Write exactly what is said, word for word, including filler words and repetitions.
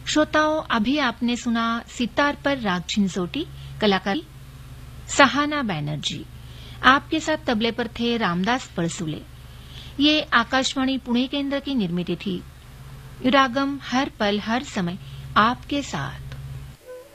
श्रोताओं, अभी आपने सुना सितार पर राग छिंसोटी, कलाकार सहाना बैनर्जी। आपके साथ तबले पर थे रामदास पड़सुले। ये आकाशवाणी पुणे केंद्र की निर्मित थी। रागम हर पल हर समय आपके साथ।